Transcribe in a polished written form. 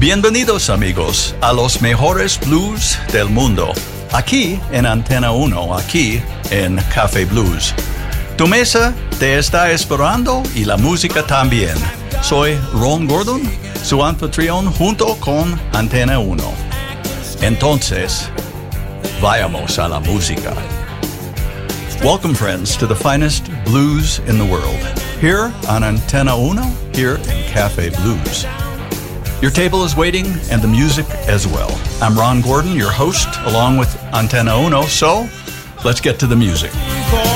Bienvenidos amigos a los mejores blues del mundo, aquí en Antena 1, aquí en Café Blues. Tu mesa te está esperando y la música también. Soy Ron Gordon, su anfitrión junto con Antena 1. Entonces, vayamos a la música. Welcome friends to the finest blues in the world. Here on Antena 1, here in Café Blues. Your table is waiting, and the music as well. I'm Ron Gordon, your host, along with Antena Uno, so let's get to the music.